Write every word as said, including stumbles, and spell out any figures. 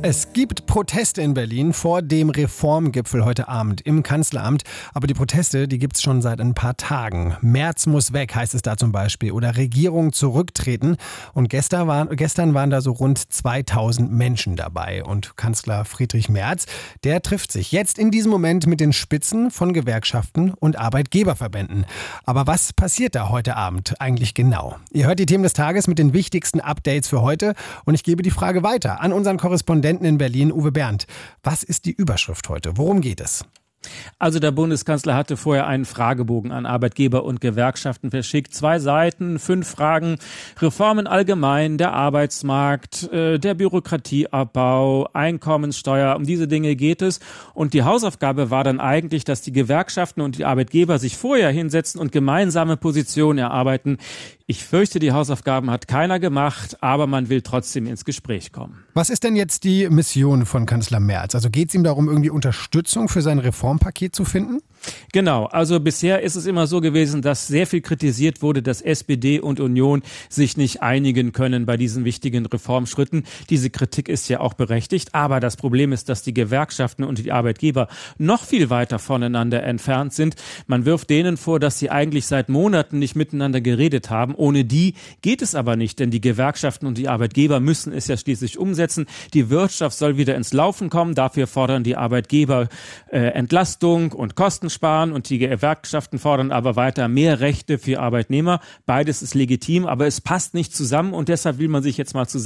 Es gibt Proteste in Berlin vor dem Reformgipfel heute Abend im Kanzleramt. Aber die Proteste, die gibt es schon seit ein paar Tagen. Merz muss weg, heißt es da zum Beispiel. Oder Regierung zurücktreten. Und gestern waren, gestern waren da so rund zweitausend Menschen dabei. Und Kanzler Friedrich Merz, der trifft sich jetzt in diesem Moment mit den Spitzen von Gewerkschaften und Arbeitgeberverbänden. Aber was passiert da heute Abend eigentlich genau? Ihr hört die Themen des Tages mit den wichtigsten Updates für heute. Und ich gebe die Frage weiter an unseren Korrespondenten in Berlin, Uwe Bernd. Was ist die Überschrift heute? Worum geht es? Also der Bundeskanzler hatte vorher einen Fragebogen an Arbeitgeber und Gewerkschaften verschickt. Zwei Seiten, fünf Fragen. Reformen allgemein, der Arbeitsmarkt, äh, der Bürokratieabbau, Einkommenssteuer. Um diese Dinge geht es. Und die Hausaufgabe war dann eigentlich, dass die Gewerkschaften und die Arbeitgeber sich vorher hinsetzen und gemeinsame Positionen erarbeiten. Ich fürchte, die Hausaufgaben hat keiner gemacht, aber man will trotzdem ins Gespräch kommen. Was ist denn jetzt die Mission von Kanzler Merz? Also geht es ihm darum, irgendwie Unterstützung für sein Reformpaket zu finden? Genau, also bisher ist es immer so gewesen, dass sehr viel kritisiert wurde, dass S P D und Union sich nicht einigen können bei diesen wichtigen Reformschritten. Diese Kritik ist ja auch berechtigt, aber das Problem ist, dass die Gewerkschaften und die Arbeitgeber noch viel weiter voneinander entfernt sind. Man wirft denen vor, dass sie eigentlich seit Monaten nicht miteinander geredet haben. Ohne die geht es aber nicht, denn die Gewerkschaften und die Arbeitgeber müssen es ja schließlich umsetzen. Die Wirtschaft soll wieder ins Laufen kommen. Dafür fordern die Arbeitgeber äh, Entlastung und Kosten sparen und die Gewerkschaften fordern aber weiter mehr Rechte für Arbeitnehmer. Beides ist legitim, aber es passt nicht zusammen und deshalb will man sich jetzt mal zusammen